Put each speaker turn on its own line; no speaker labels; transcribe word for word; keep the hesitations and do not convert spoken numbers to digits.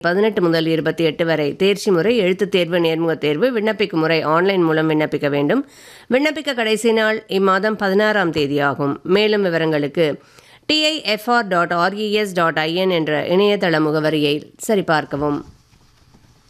பதினெட்டு முதல் இருபத்தி எட்டு வரை. தேர்ச்சி முறை எழுத்துத் தேர்வு, நேர்முகத் தேர்வு. விண்ணப்பிக்கும் முறை ஆன்லைன் மூலம் விண்ணப்பிக்க வேண்டும். விண்ணப்பிக்க கடைசி நாள் இம்மாதம் பதினாறாம் தேதி ஆகும். மேலும் விவரங்களுக்கு TIFR dot RES dot IN என்ற இணையதள முகவரியை சரிபார்க்கவும்.